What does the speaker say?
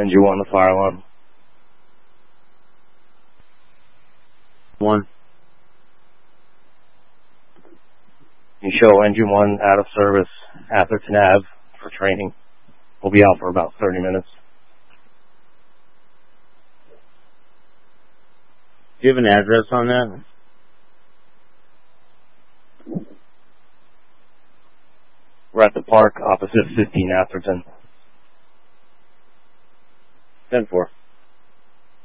NG1, the fire alarm. 1. You show NG1 out of service, Atherton Ave for training. We'll be out for about 30 minutes. Do you have an address on that? We're at the park opposite 15 Atherton. 10-4.